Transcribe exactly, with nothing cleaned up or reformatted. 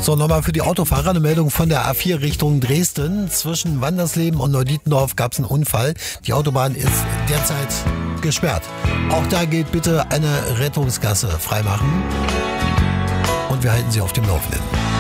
So, nochmal für die Autofahrer eine Meldung von der A vier Richtung Dresden. Zwischen Wandersleben und Neudietendorf gab es einen Unfall. Die Autobahn ist derzeit gesperrt. Auch da gilt bitte eine Rettungsgasse freimachen. Und wir halten Sie auf dem Laufenden.